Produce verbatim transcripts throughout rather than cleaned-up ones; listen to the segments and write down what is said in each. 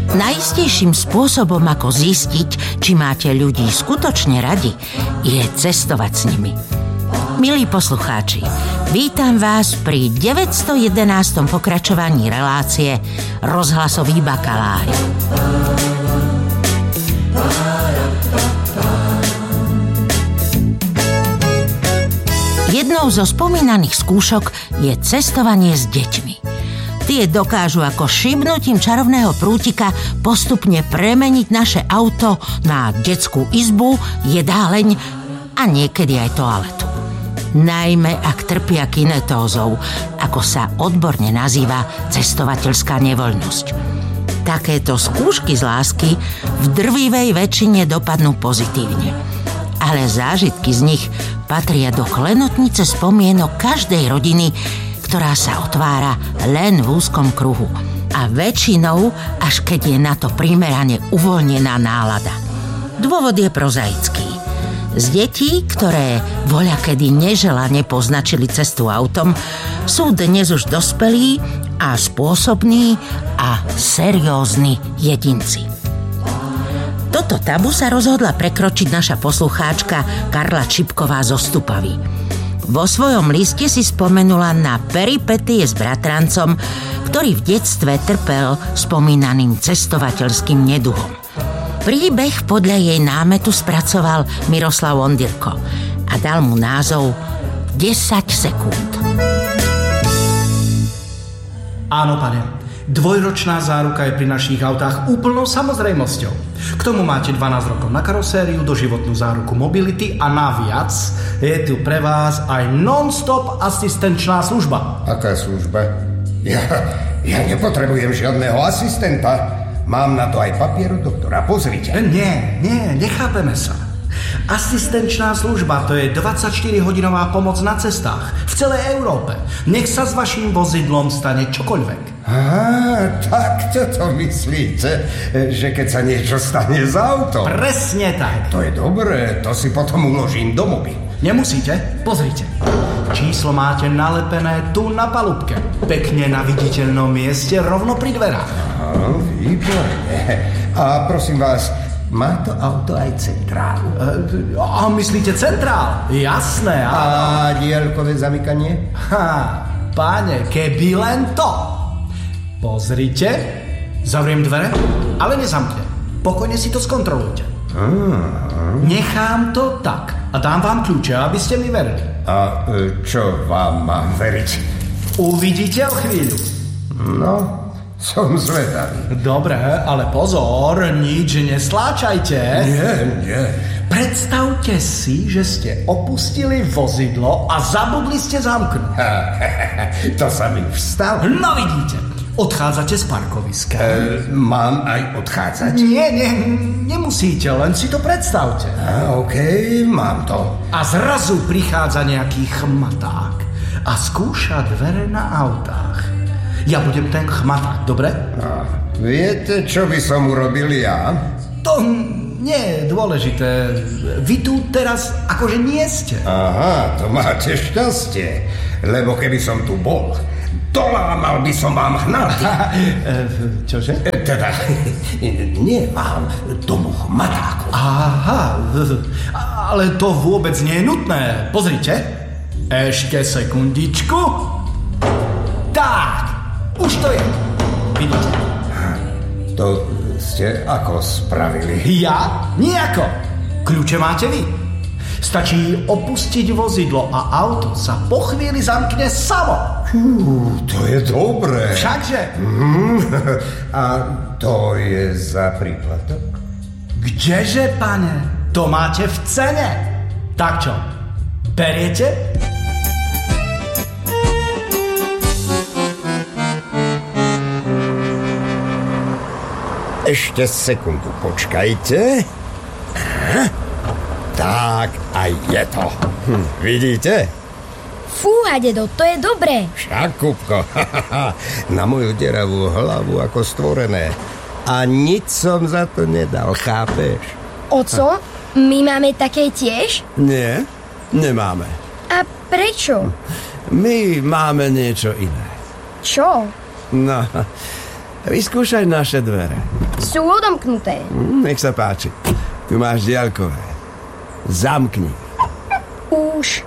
Najistejším spôsobom, ako zistiť, či máte ľudí skutočne radi, je cestovať s nimi. Milí poslucháči, vítam vás pri deväťstojedenástom pokračovaní relácie Rozhlasoví bakalári. Jednou zo spomínaných skúšok je cestovanie s deťmi. Tie dokážu ako šibnutím čarovného prútika postupne premeniť naše auto na detskú izbu, jedáleň a niekedy aj toaletu. Najmä ak trpia kinetózou, ako sa odborne nazýva cestovateľská nevoľnosť. Takéto skúšky z lásky v drvivej väčšine dopadnú pozitívne. Ale zážitky z nich patria do klenotnice spomienok každej rodiny, ktorá sa otvára len v úzkom kruhu. A väčšinou, až keď je na to primerane uvoľnená nálada. Dôvod je prozaický. Z detí, ktoré voľakedy neželane poznačili cestu autom, sú dnes už dospelí a spôsobní a seriózni jedinci. Toto tabu sa rozhodla prekročiť naša poslucháčka Karla Čipková zo Stupavy. Vo svojom liste si spomenula na peripetie s bratrancom, ktorý v detstve trpel spomínaným cestovateľským neduhom. Príbeh podľa jej námetu spracoval Miroslav Ondyrko a dal mu názov desať sekúnd. Áno, pane. Dvojročná záruka je pri našich autách úplnou samozrejmosťou. K tomu máte dvanásť rokov na karosériu, doživotnú záruku mobility a naviac je tu pre vás aj non-stop asistenčná služba. Aká služba? Ja, ja nepotrebujem žiadneho asistenta. Mám na to aj papier od doktora, pozrite. Nie, nie, nechápeme sa. Asistenčná služba, to je dvadsaťštyrihodinová pomoc na cestách v celej Európe. Nech sa s vaším vozidlom stane čokoľvek. Á, tak to myslíte, že keď sa niečo stane s autom? Presne tak. To je dobré, to si potom uložím do mobilu. Nemusíte, pozrite. Číslo máte nalepené tu na palubke. Pekne na viditeľnom mieste, rovno pri dverách. Á, výborne. A prosím vás, má to auto aj centrálu? E, a myslíte centrál? Jasné. A, a diaľkové zamykanie? Ha, páne, keby len to. Pozrite, zavriem dvere, ale nezamknem. Pokojne si to skontrolujte. Mm. Nechám to tak a dám vám kľúče, aby ste mi verili. A čo vám mám veriť? Uvidíte o chvíľu. No, som zvedavý. Dobre, ale pozor, nič nesláčajte. Nie, nie. Predstavte si, že ste opustili vozidlo a zabudli ste zamknúť. To sa mi vstal. No vidíte, odchádzate z parkoviska. E, mám aj odchádzať? Nie, nie, nemusíte, len si to predstavte. A, okej, okay, mám to. A zrazu prichádza nejaký chmaták a skúša dvere na autách. Ja budem ten chmaták, dobre? A, viete, čo by som urobil ja? To nie je dôležité. Vy tu teraz akože nie ste. Aha, to máte šťastie. Lebo keby som tu bol, dolámal by som vám hnaty. Čože? Teda, nie vám, tomu chmatáku. Aha, ale to vôbec nie je nutné. Pozrite. Ešte sekundičku. Tak, už to je. Vidíte? To ste ako spravili? Ja? Nijako. Kľúče máte vy. Stačí opustiť vozidlo a auto sa po chvíli zamkne samo. Fú, to je dobré. Všakže. Mm, a to je za príplatok? Kdeže, pane? To máte v cene. Tak čo, beriete? Ešte sekundu počkajte. Tak a je to. Hm, vidíte? Fúha, dedo, to je dobré. Však, Kupko, na moju deravú hlavu ako stvorené. A nič som za to nedal, chápeš? Oco, my máme také tiež? Nie, nemáme. A prečo? My máme niečo iné. Čo? No, vyskúšaj naše dvere. Sú odomknuté. Nech sa páči. Tu máš diaľkové. Zamkni. Už.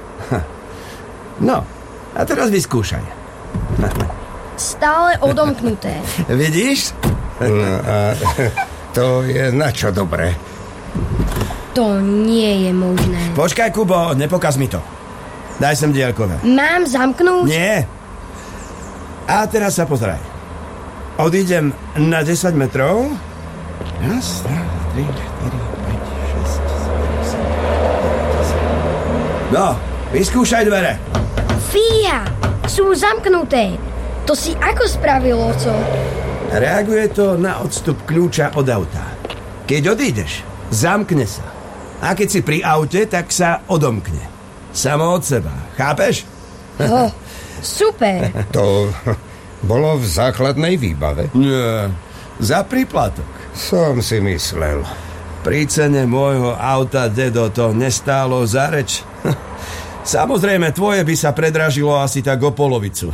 No, a teraz vyskúšaj. Stále odomknuté. Vidíš? No a to je na čo dobré? To nie je možné. Počkaj, Kubo, nepokaz mi to. Daj sem diaľkové. Mám zamknúť? Nie. A teraz sa pozeraj. Odídem na desať metrov. Raz, dva, tri, štyri, päť, šesť, sedem, osem. No, vyskúšaj dvere. Fíha, sú zamknuté. To si ako spravil, oco? Reaguje to na odstup kľúča od auta. Keď odídeš, zamkne sa. A keď si pri aute, tak sa odomkne. Samo od seba. Chápeš? Oh, super. To bolo v základnej výbave. Nie, za príplatok. Som si myslel. Pri cene môjho auta, dedo, to nestálo za reč. Samozrejme, tvoje by sa predražilo asi tak o polovicu.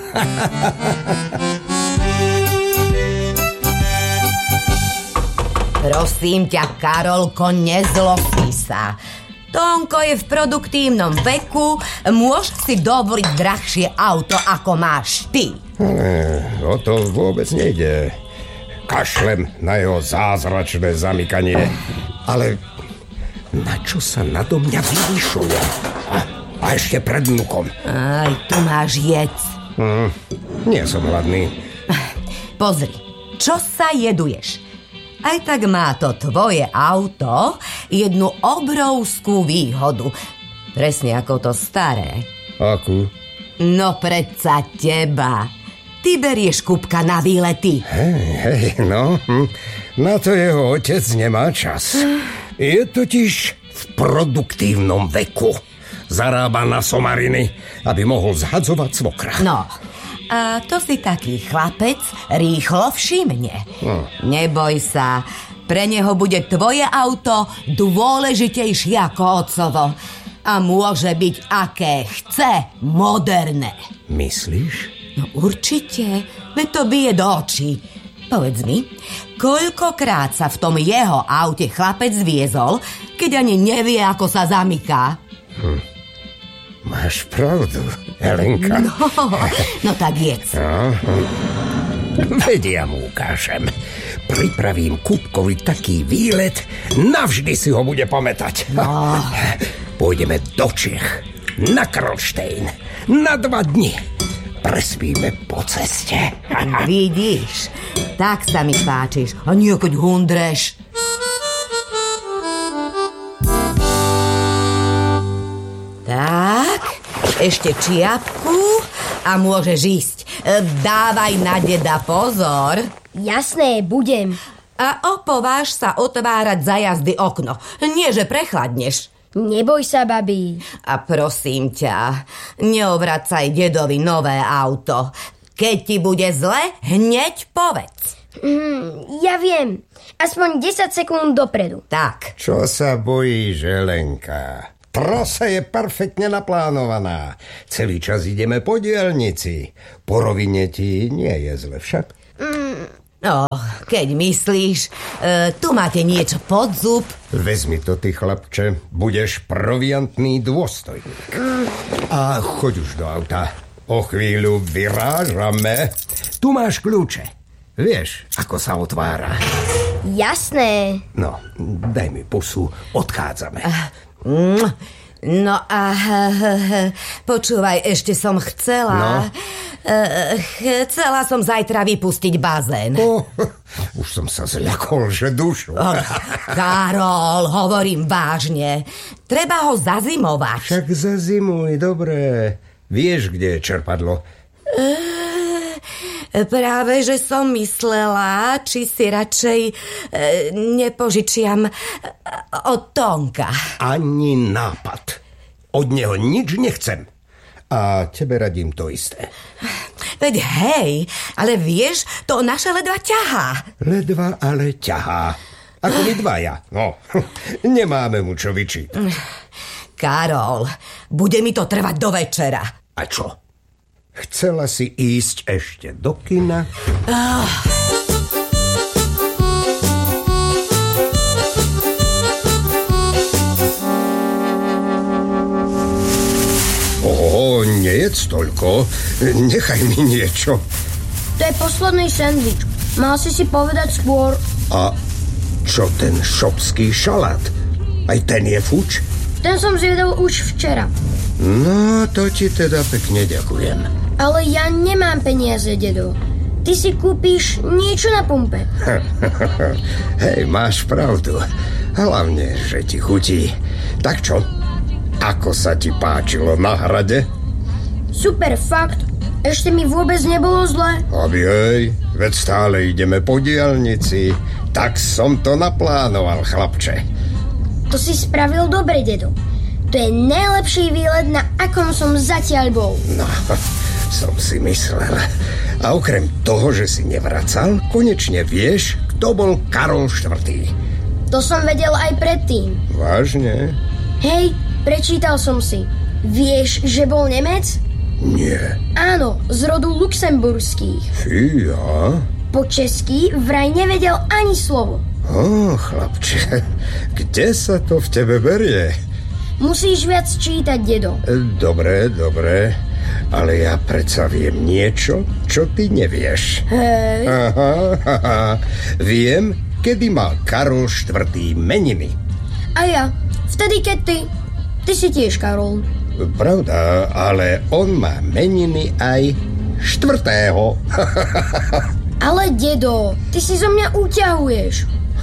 Prosím ťa, Karolko, nezlosti sa. Tonko je v produktívnom veku, môže si dovoliť drahšie auto, ako máš ty. Ale o to vôbec nejde. Kašlem na jeho zázračné zamykanie. Ale na čo sa nado mňa vyvyšuje? A, a ešte pred vnukom. Aj, tu máš jedz. Hm, nie som hladný. Pozri, čo sa jeduješ? Aj tak má to tvoje auto jednu obrovskú výhodu. Presne ako to staré. Akú? No predsa teba. Ty berieš Kupka na výlety. Hej, hej, no. Hm. Na to jeho otec nemá čas. Je totiž v produktívnom veku. Zarába na somariny, aby mohol zhadzovať svokra. No, a to si taký chlapec rýchlo všimne. No. Neboj sa, pre neho bude tvoje auto dôležitejšie ako otcovo. A môže byť aké chce, moderné. Myslíš? No určite, veď to bije do očí. Povedz mi, koľkokrát sa v tom jeho aute chlapec viezol, keď ani nevie, ako sa zamyká? Hm. Máš pravdu, Helenka. No, no tak jedz. No. Veď ja mu ukážem. Pripravím Kupkovi taký výlet, navždy si ho bude pamätať. No. Pôjdeme do Čech, na Karlštejn, na dva dni. Prespíme po ceste. Vidíš, tak sa mi páčiš. A nie keď hundreš. Tak, ešte čiapku a môžeš ísť. Dávaj na deda pozor. Jasné, budem. A opováž sa otvárať za jazdy okno. Nie, že prechladneš. Neboj sa, babi. A prosím ťa, neovracaj dedovi nové auto. Keď ti bude zle, hneď povedz. Mm, ja viem. Aspoň desať sekúnd dopredu. Tak. Čo sa bojíš, Helenka? Trasa je perfektne naplánovaná. Celý čas ideme po diaľnici. Po rovine ti nie je zle však? Mm. No, keď myslíš, e, tu máte niečo pod zub. Vezmi to, ty chlapče. Budeš proviantný dôstojník. Mm. A choď už do auta. O chvíľu vyrážame. Tu máš kľúče. Vieš, ako sa otvára. Jasné. No, daj mi pusu. Odchádzame. Uh, No a počúvaj, ešte som chcela... No. Chcela som zajtra vypustiť bazén. Oh, už som sa zľakol, že dušu. Oh, Karol, hovorím vážne. Treba ho zazimovať. Však zazimuj, dobre. Vieš, kde je čerpadlo? E, práve, že som myslela, či si radšej e, nepožičiam od Tonka. Ani nápad. Od neho nič nechcem. A tebe radím to isté. Veď hej, ale vieš, to naše ledva ťahá. Ledva ale ťahá. Ako my dvaja. No, nemáme mu čo vyčítať. Karol, bude mi to trvať do večera. A čo? Chcela si ísť ešte do kina? Oh. nejedz toľko. Nechaj mi niečo. To je posledný sendvič. Mal si si povedať skôr. A čo ten šopský šalát? Aj ten je fuč? Ten som zjedol už včera. No, to ti teda pekne ďakujem. Ale ja nemám peniaze, dedo. Ty si kúpíš niečo na pumpe. Hej, máš pravdu. Hlavne, že ti chutí. Tak čo? Ako sa ti páčilo na hrade? Super, fakt. Ešte mi vôbec nebolo zle. Aby hej, veď stále ideme po diaľnici. Tak som to naplánoval, chlapče. To si spravil dobre, dedo. To je najlepší výlet, na akom som zatiaľ bol. No, som si myslel. A okrem toho, že si nevracal, konečne vieš, kto bol Karol štvrtý. To som vedel aj predtým. Vážne? Hej, prečítal som si. Vieš, že bol Nemec? Nie. Áno, z rodu luxemburských. Fíja. Po česky vraj nevedel ani slovo. Ó, chlapče, kde sa to v tebe berie? Musíš viac čítať, dedo. Dobre, dobre, ale ja predsa viem niečo, čo ty nevieš. Hej. Aha, aha. Viem, kedy mal Karol štvrtý meniny. A ja, vtedy keď ty. Ty si tiež Karol. Pravda, ale on má meniny aj štvrtého. Ale dedo, ty si zo mňa uťahuješ.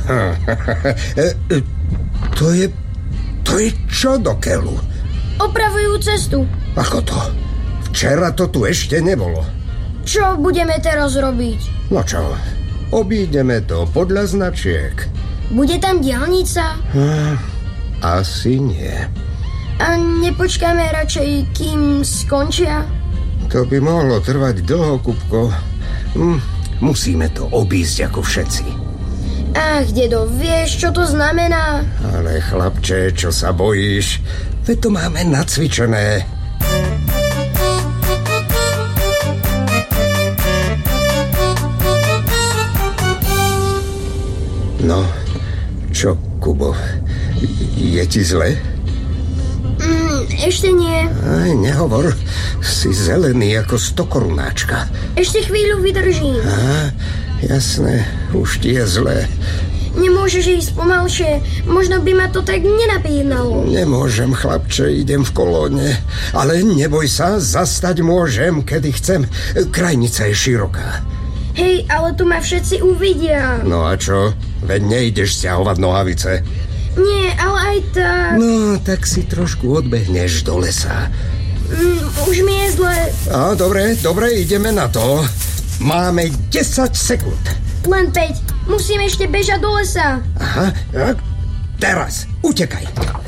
To je... To je čo do keľu? Opravujú cestu. Ako to? Včera to tu ešte nebolo. Čo budeme teraz robiť? No čo, obídeme to podľa značiek. Bude tam diaľnica? Hm, asi nie. A nepočkáme radšej, kým skončia? To by mohlo trvať dlho, Kupko. Hm, musíme to obísť ako všetci. Ach, dedo, vieš, čo to znamená? Ale chlapče, čo sa bojíš? Veď to máme nacvičené. No, čo, Kubo? Je ti zle? Mm, ešte nie. Aj, nehovor. Si zelený ako stokorunáčka. Ešte chvíľu vydržím. Á, jasné, už ti je zle. Nemôžeš ísť pomalšie. Možno by ma to tak nenapínalo. Nemôžem, chlapče, idem v kolóne. Ale neboj sa, zastať môžem, kedy chcem. Krajnica je široká. Hej, ale tu ma všetci uvidia. No a čo? Veď nejdeš stiahovať nohavice. Nie, ale aj tak. No, tak si trošku odbehneš do lesa. Mm, už mi je zle. A, dobre, dobre, ideme na to. Máme desať sekúnd. Len päť. Musím ešte bežať do lesa. Aha, a teraz, utekaj.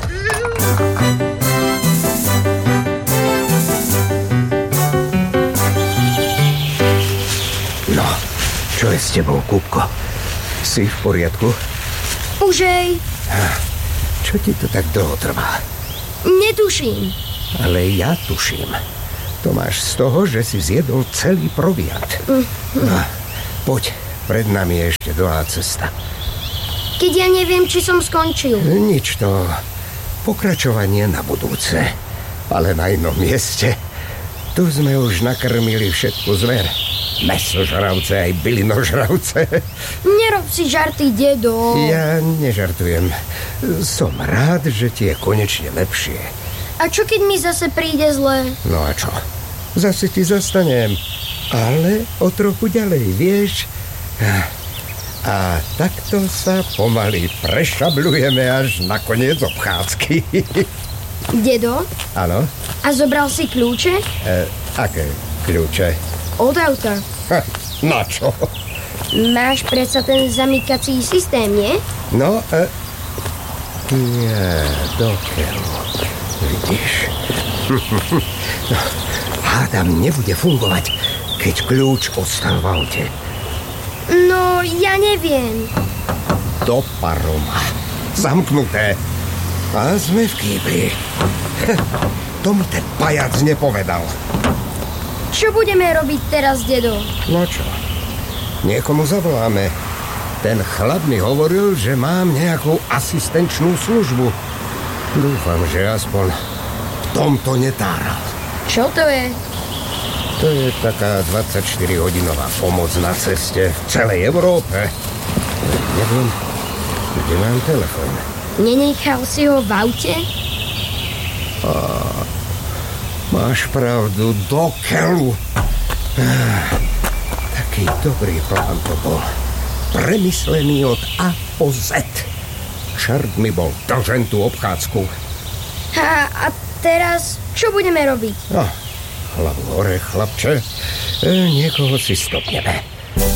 No, čo je s tebou, Kúbko? Si v poriadku? Užej. Čo ti to tak dlho trvá? Netuším. Ale ja tuším. To máš z toho, že si zjedol celý proviant. No, poď, pred nami je ešte dlhá cesta. Keď ja neviem, či som skončil. Nič to. Pokračovanie na budúce. Ale na inom mieste. Tu sme už nakrmili všetku zver. Mäsožravce aj bylinožravce. Nerob si žarty, dedo. Ja nežartujem. Som rád, že ti je konečne lepšie. A čo keď mi zase príde zle? No a čo? Zase ti zastanem. Ale o trochu ďalej, vieš? A takto sa pomaly prešablujeme až na koniec obchádzky. Dedo? Áno? A zobral si kľúče? E, aké kľúče? Od auta. Ha, na čo? Máš predsa ten zamykací systém, nie? No, e, ja, dokeľu. Vidíš? No, hádam, nebude fungovať, keď kľúč ostal v aute. No, ja neviem. Do paroma. Zamknuté. A sme v kýbli. To mi ten pajac nepovedal. Čo budeme robiť teraz, dedo? No čo? Niekomu zavoláme. Ten chlap mi hovoril, že mám nejakú asistenčnú službu. Dúfam, že aspoň v tomto netáral. Čo to je? To je taká dvadsaťštyrihodinová pomoc na ceste v celej Európe. Neviem, kde mám telefón. Nenechal si ho v aute? Á, máš pravdu, do keľu. Á, taký dobrý plán to bol. Premyslený od A po Z. Čert mi bol dlžen tú obchádzku. A, a teraz čo budeme robiť? No, hlavu hore, chlapče. E, niekoho si stopneme.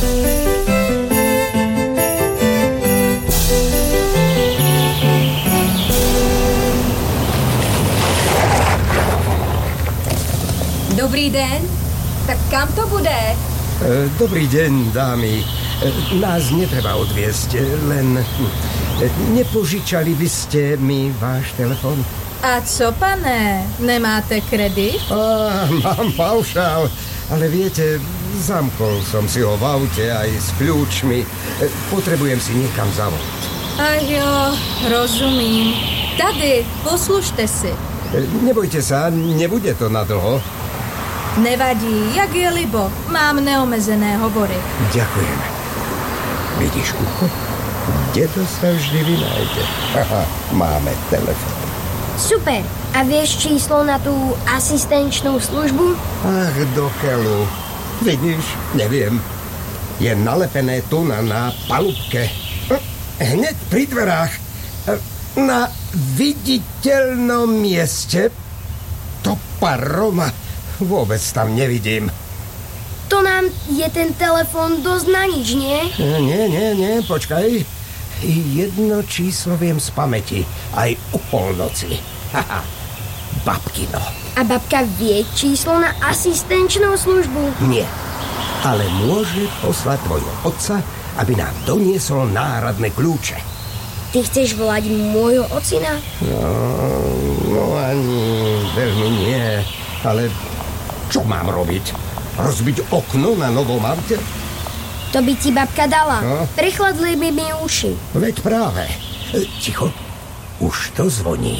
Dobrý den, tak kam to bude? E, dobrý deň, dámy. E, nás netreba odviesť, len e, nepožičali by ste mi váš telefon? A co, pane? Nemáte kredit? Á, mám paušál, ale viete, zamkol som si ho v aute aj s kľúčmi. E, potrebujem si niekam zavolať. Ach jo, rozumím. Tady, poslušte si. E, nebojte sa, nebude to nadlho. Nevadí, jak je libo. Mám neomezené hovory. Ďakujem. Vidíš, Kuko? Dedo sa vždy vynájde. Haha, máme telefon. Super. A vieš číslo na tú asistenčnú službu? Ach, do keľu. Vidíš, neviem. Je nalepené tu na, na palubke. Hneď pri dverách. Na viditeľnom mieste. To paroma. Vôbec tam nevidím. To nám je ten telefon dosť na nič, nie? Nie, nie, nie, počkaj. Jedno číslo viem z pamäti. Aj o polnoci. Haha, babkino. A babka vie číslo na asistenčnú službu? Nie, ale môže poslať tvojho otca, aby nám doniesol náhradné kľúče. Ty chceš volať môjho ocina? No, no ani veľmi nie, ale čo mám robiť? Rozbiť okno na novom aute? To by ti babka dala. No. Prechladli by mi uši. Veď práve. E, ticho, už to zvoní.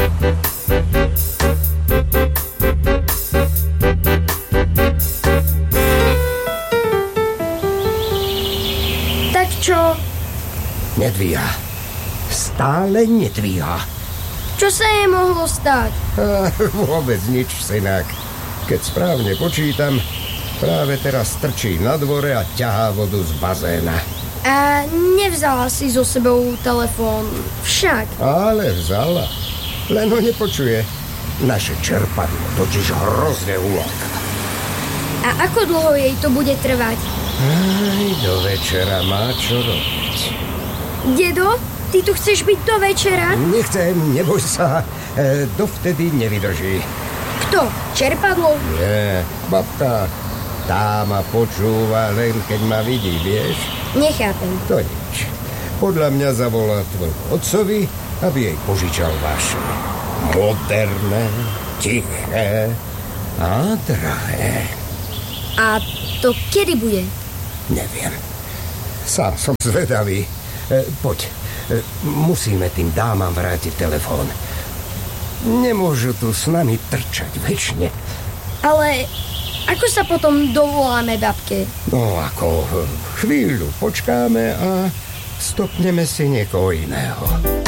Tak čo? Nedvíha. Stále nedvíha. Čo sa jej mohlo stať? Ah, vôbec nič, synák. Keď správne počítam, práve teraz trčí na dvore a ťahá vodu z bazéna. A nevzala si so sebou telefón, však. Ale vzala. Len ho nepočuje. Naše čerpadlo totiž hrozne uláka. A ako dlho jej to bude trvať? Aj do večera má čo robiť. Dedo, ty tu chceš byť do večera? Nechcem, neboj sa. E, dovtedy nevydrží. Kto? Čerpadlo? Nie, babka. Tá ma počúva len keď ma vidí, vieš? Nechápem. To nič. Podľa mňa zavolá tvojmu otcovi, aby jej požičal vaše. Moderné, tiché a drahé. A to kedy bude? Neviem. Sám som zvedavý. E, poď, e, musíme tým dámam vrátiť telefón. Nemôžu tu s nami trčať večne. Ale ako sa potom dovoláme babke? No ako, chvíľu počkáme a stopneme si niekoho iného.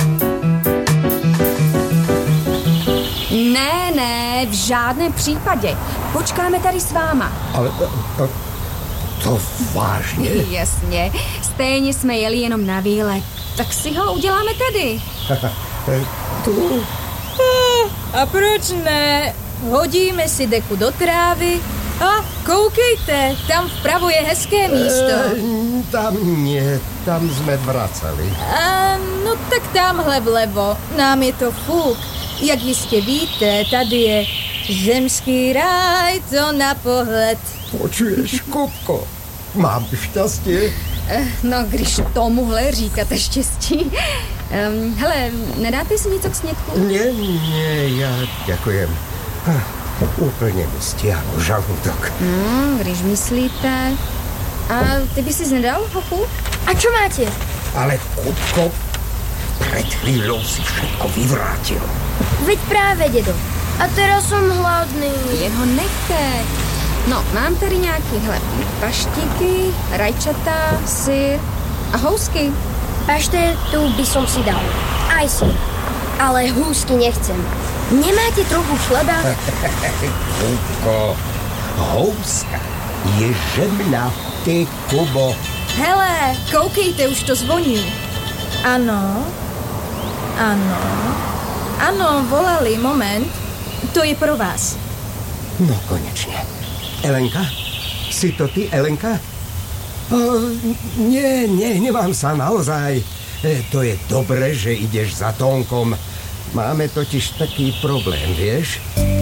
Ne, ne, v žádném případě. Počkáme tady s váma. Ale to, to, to vážně? Jasně, stejně jsme jeli jenom na výlet. Tak si ho uděláme tady. Tu? A proč ne? Hodíme si deku do trávy a koukejte, tam vpravo je hezké místo. E, tam nie, tam jsme vracali. A, no tak tamhle vlevo, nám je to fuk. Jak jistě víte, tady je zemský ráj, to na pohled. Počuješ, Kupko, mám šťastie. No, když tomuhle říkáte štěstí. Um, hele, nedáte si něco k snědku? Nie, nie, ja ďakujem. Úplne mi stiahlo žalúdok. No, když myslíte. A ty by si nedal, hochu? A čo máte? Ale Kupko, pred chvíľou si všetko vyvrátil. Veď práve, dedo. A teraz som hladný. Jen ho nechte. No, mám tady nějaký, hele, paštíky, rajčata, syr a housky. Paštétu by som si dal. Aj si. Ale húsky nechcem. Nemáte trochu chleba? Kupko, houska je žemina, ty Kubo. Hele, koukejte, už to zvoní. Ano, ano, ano, volali, moment. To je pro vás. No konečne. Elenka? Si to ty, Elenka? O, nie, nie, nemám sa naozaj. E, to je dobré, že ideš za Tónkom. Máme totiž taký problém, vieš?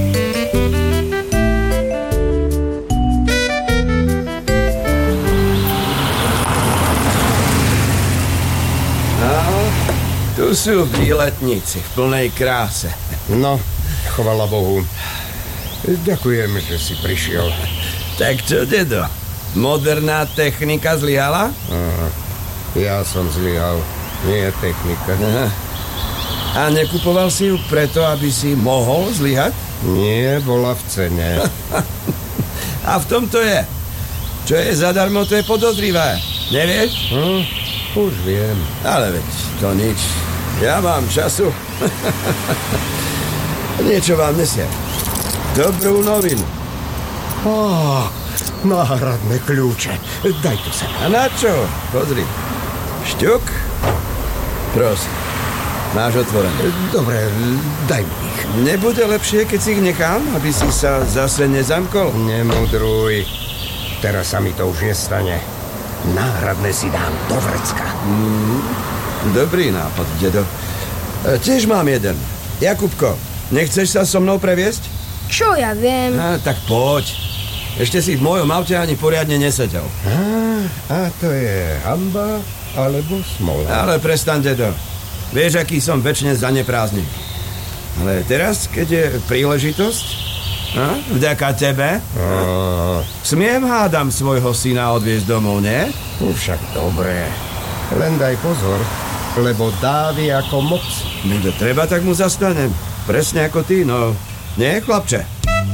Tu sú výletníci v plnej kráse. No, chvala Bohu. Ďakujem, že si prišiel. Tak čo, dedo? Moderná technika zlyhala? Aha, ja som zlyhal, nie technika. Aha. A nekupoval si ju preto, aby si mohol zlyhať? Nie, bola v cene. A v tom to je. Čo je zadarmo, to je podozrivé. Nevieš? Hm, už viem. Ale veď, to nič. Ja mám času. Niečo vám nesiem. Dobrú novinu. Oh, náhradné kľúče. Daj to sem. A na čo? Pozri. Šťuk. Prosím. Máš otvorené. Dobre, daj mi ich. Nebude lepšie, keď si ich nechám, aby si sa zase nezamkol? Nemudruj. Teraz sa mi to už nestane. Náhradné si dám do vrecka. Mm, dobrý nápad, dedo. E, tiež mám jeden. Jakubko, nechceš sa so mnou previesť? Čo ja viem? A, tak poď. Ešte si v mojom aute ani poriadne nesedel. Á, a to je hamba alebo smola. Ale prestaň, dedo. Vieš, aký som večne zaneprázdnik. Ale teraz, keď je príležitosť, a, vďaka tebe, Á, smiem hádam svojho syna odviesť domov, nie? však dobre. Len daj pozor, lebo dávi ako moc. Bude treba, tak mu zastanem. Presne ako ty, no. Nie, chlapče?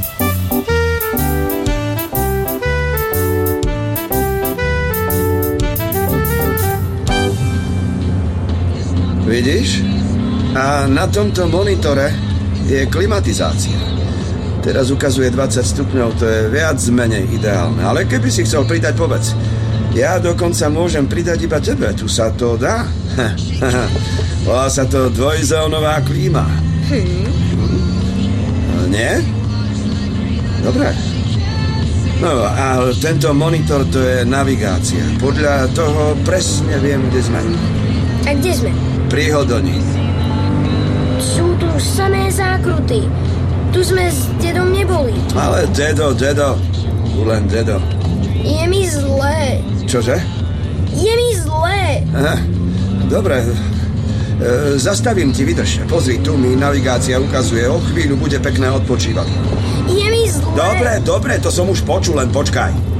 Vidíš? A na tomto monitore je klimatizácia. Teraz ukazuje dvadsať stupňov, to je viac menej ideálne. Ale keby si chcel pridať, povedz. Ja dokonca môžem pridať iba tebe, tu sa to dá. Volá sa to dvojzónová klíma. Hm. Nie? Dobre. No a tento monitor to je navigácia. Podľa toho presne viem, kde sme. A kde sme? Pri Hodoní. Sú tu samé zákruty. Tu sme s dedom neboli. Ale dedo, dedo. Tu len dedo. Je mi zlé. Čože? Je mi zlé. Aha. Dobre. E, zastavím ti, vydrž. Pozri, tu mi navigácia ukazuje. O chvíľu bude pekné odpočívať. Je mi zlé. Dobre, dobre, to som už počul, len počkaj.